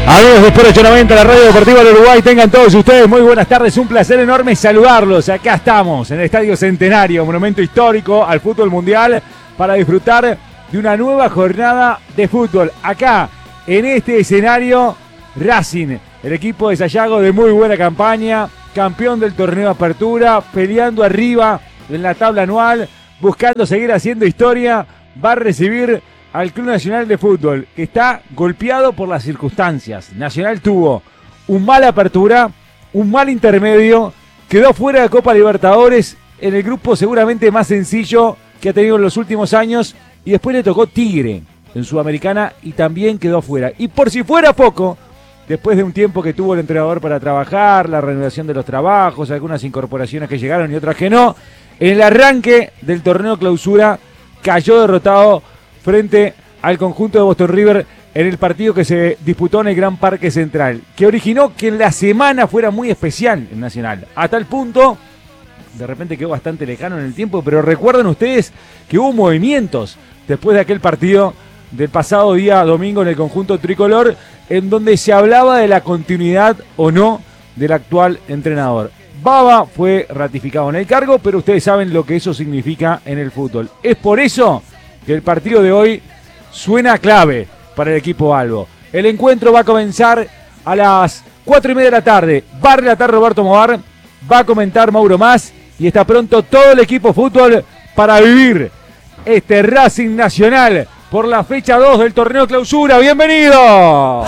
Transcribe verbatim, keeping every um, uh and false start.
Amigos de Sport ochocientos noventa, la radio deportiva del Uruguay, tengan todos ustedes muy buenas tardes, un placer enorme saludarlos. Acá estamos en el Estadio Centenario, monumento histórico al fútbol mundial, para disfrutar de una nueva jornada de fútbol. Acá, en este escenario, Racing, el equipo de Sayago de muy buena campaña, campeón del torneo de apertura, peleando arriba en la tabla anual, buscando seguir haciendo historia, va a recibir al Club Nacional de Fútbol, que está golpeado por las circunstancias. Nacional tuvo un mal apertura, un mal intermedio, quedó fuera de Copa Libertadores en el grupo seguramente más sencillo que ha tenido en los últimos años, y después le tocó Tigre en Sudamericana y también quedó fuera. Y por si fuera poco, después de un tiempo que tuvo el entrenador para trabajar, la renovación de los trabajos, algunas incorporaciones que llegaron y otras que no, en el arranque del torneo clausura cayó derrotado frente al conjunto de Boston River en el partido que se disputó en el Gran Parque Central, que originó que en la semana fuera muy especial en Nacional, a tal punto, de repente quedó bastante lejano en el tiempo, pero recuerden ustedes que hubo movimientos después de aquel partido del pasado día domingo en el conjunto tricolor, en donde se hablaba de la continuidad o no del actual entrenador. Baba fue ratificado en el cargo, pero ustedes saben lo que eso significa en el fútbol. Es por eso que el partido de hoy suena clave para el equipo albo. El encuentro va a comenzar a las cuatro y media de la tarde. Va a relatar Roberto Moar, va a comentar Mauro Más, y está pronto todo el equipo fútbol para vivir este Racing Nacional por la fecha dos del torneo clausura. ¡Bienvenido!